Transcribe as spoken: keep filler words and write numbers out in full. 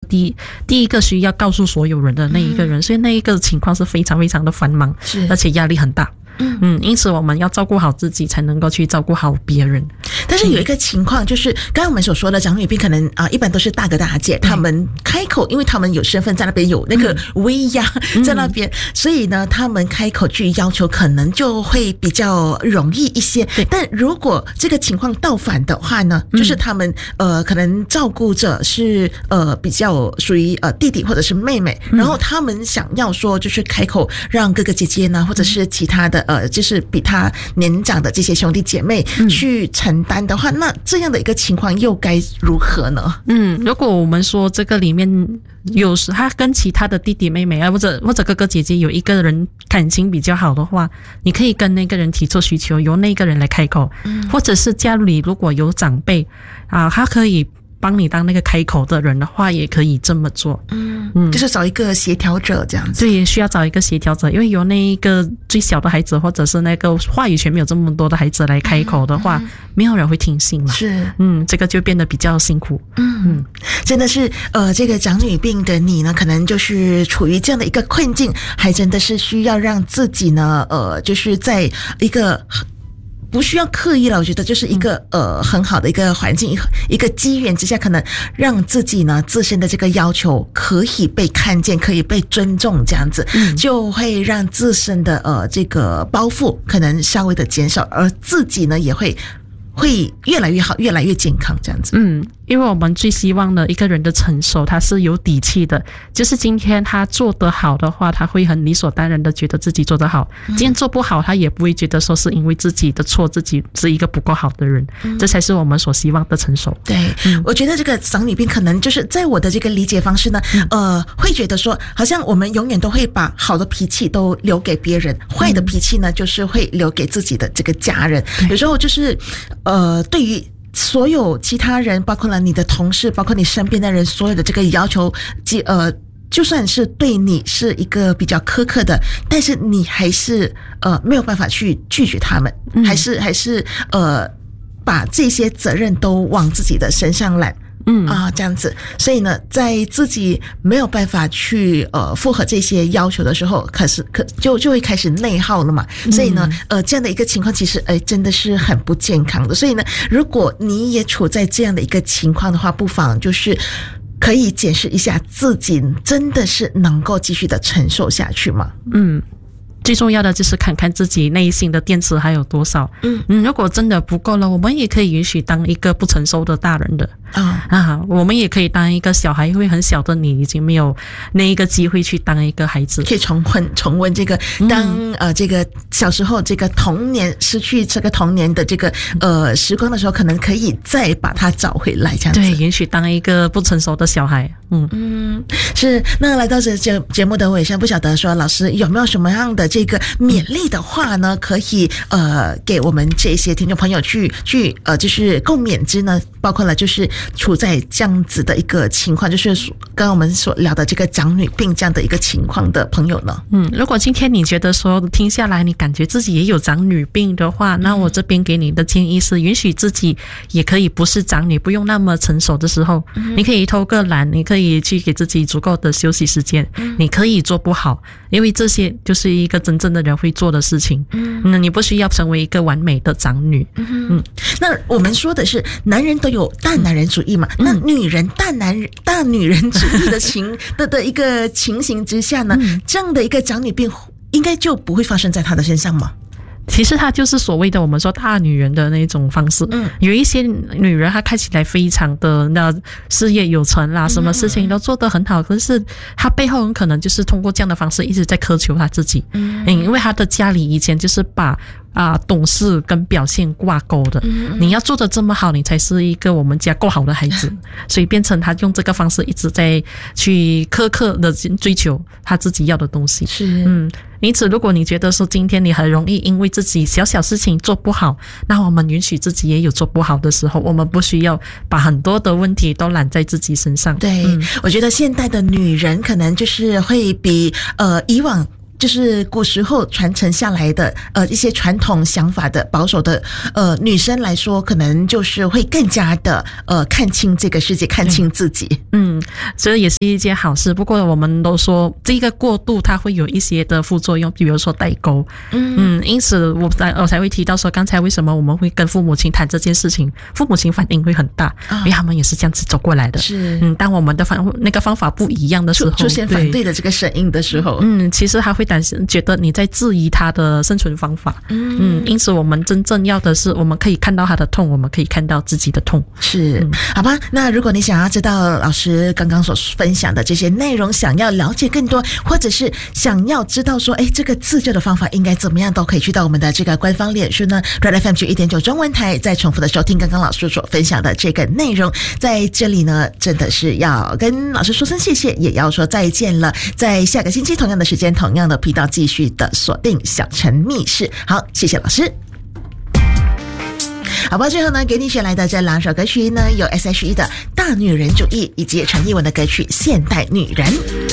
第第一个需要告诉所有人的那一个人，嗯、所以那一个情况是非常非常的繁忙，是而且压力很大。嗯嗯，因此我们要照顾好自己，才能够去照顾好别人。 但是有一个情况，就是刚刚我们所说的长女病，可能啊、呃，一般都是大哥大姐，他们开口，因为他们有身份在那边，有那个威压在那边，嗯、所以呢，他们开口去要求，可能就会比较容易一些。但如果这个情况倒反的话呢，就是他们呃，可能照顾者是呃比较属于呃弟弟或者是妹妹，然后他们想要说就是开口让哥哥姐姐呢，或者是其他的。呃，就是比他年长的这些兄弟姐妹去承担的话，嗯、那这样的一个情况又该如何呢？ 嗯，如果我们说这个里面有时他跟其他的弟弟妹妹啊，或者或者哥哥姐姐有一个人感情比较好的话，你可以跟那个人提出需求，由那个人来开口，嗯、或者是家里如果有长辈啊，他可以帮你当那个开口的人的话，也可以这么做。 嗯嗯，就是找一个协调者这样子。 对，需要找一个协调者，因为由那一个最小的孩子或者是那个话语权没有这么多的孩子来开口的话，嗯嗯、没有人会听信嘛。 是， 嗯，这个就变得比较辛苦。 嗯嗯，真的是呃，这个长女病的你呢，可能就是处于这样的一个困境，还真的是需要让自己呢，呃，就是在一个。不需要刻意了，我觉得就是一个呃很好的一个环境，一个机缘之下，可能让自己呢自身的这个要求可以被看见，可以被尊重，这样子，嗯、就会让自身的呃这个包袱可能稍微的减少，而自己呢也会会越来越好，越来越健康，这样子。 嗯。因为我们最希望的一个人的成熟，他是有底气的，就是今天他做得好的话，他会很理所当然的觉得自己做得好，嗯、今天做不好，他也不会觉得说是因为自己的错，自己是一个不够好的人，嗯、这才是我们所希望的成熟。 对，嗯、我觉得这个长女病可能就是在我的这个理解方式呢，嗯、呃，会觉得说，好像我们永远都会把好的脾气都留给别人，嗯、坏的脾气呢，就是会留给自己的这个家人。有时候就是，呃，对于所有其他人，包括了你的同事，包括你身边的人，所有的这个要求，呃，就算是对你是一个比较苛刻的，但是你还是呃没有办法去拒绝他们，嗯、还是还是呃把这些责任都往自己的身上揽。嗯啊，这样子，所以呢，在自己没有办法去呃符合这些要求的时候，可是可就就会开始内耗了嘛。所以呢，呃，这样的一个情况其实哎真的是很不健康的。所以呢，如果你也处在这样的一个情况的话，不妨就是可以检视一下自己真的是能够继续的承受下去吗？嗯。 最重要的就是看看自己内心的电池还有多少。嗯嗯，如果真的不够了，我们也可以允许当一个不成熟的大人的。啊、哦、啊，我们也可以当一个小孩，因为很小的你已经没有那一个机会去当一个孩子， 可以重温重温这个当、嗯、呃这个小时候这个童年失去这个童年的这个呃时光的时候，可能可以再把它找回来，这样子。 对，允许当一个不成熟的小孩。嗯嗯，是。那来到这节节目的尾声，不晓得说老师有没有什么样的这个勉励的话呢，可以呃给我们这些听众朋友去去呃就是共勉之呢？包括了就是处在这样子的一个情况，就是刚刚我们所聊的这个长女病这样的一个情况的朋友呢？ 嗯，如果今天你觉得说听下来你感觉自己也有长女病的话，那我这边给你的建议是允许自己也可以不是长女，不用那么成熟的时候，嗯、你可以偷个懒，你可以去给自己足够的休息时间，嗯、你可以做不好，因为这些就是一个真正的人会做的事情。嗯，那你不需要成为一个完美的长女。 嗯嗯，那我们说的是男人都有大男人主义嘛，嗯、那女人大男人大女人主义的情的的一个情形之下呢，嗯、这样的一个长女病应该就不会发生在她的身上吗？ 其实它就是所谓的我们说大女人的那种方式。嗯，有一些女人她看起来非常的那事业有成啦，什么事情都做得很好，可是她背后很可能就是通过这样的方式一直在苛求她自己。嗯，因为她的家里以前就是把啊懂事跟表现挂钩的。嗯，你要做得这么好，你才是一个我们家够好的孩子，所以变成她用这个方式一直在去苛刻的追求她自己要的东西。 是， 嗯。因此如果你觉得说今天你很容易因为自己小小事情做不好，那我们允许自己也有做不好的时候，我们不需要把很多的问题都揽在自己身上。 对，嗯、我觉得现代的女人可能就是会比呃以往就是古时候传承下来的呃一些传统想法的保守的呃女生来说，可能就是会更加的呃看清这个世界，看清自己。 嗯，所以也是一件好事。不过我们都说这个过度它会有一些的副作用，比如说代沟。嗯嗯，因此我才我才会提到说，刚才为什么我们会跟父母亲谈这件事情，父母亲反应会很大，哦、因为他们也是这样子走过来的。是，嗯，当我们的方那个方法不一样的时候， 出现反对的这个声音的时候， 嗯，其实他会担心，觉得你在质疑他的生存方法。嗯嗯，因此我们真正要的是，我们可以看到他的痛，我们可以看到自己的痛。 是，嗯、好吧？那如果你想要知道老师刚刚所分享的这些内容，想要了解更多，或者是想要知道说，哎，这个自救的方法应该怎么样，都可以去到我们的这个官方脸书呢 ，Red F M 九一点九中文台，再重复的收听刚刚老师所分享的这个内容。在这里呢，真的是要跟老师说声谢谢，也要说再见了。在下个星期同样的时间，同样的频道继续的锁定小陈密室。好，谢谢老师。好吧，最后呢，给你选来的这两首歌曲呢，有 S H E 的《大女人主义》以及陈奕文的歌曲《现代女人》。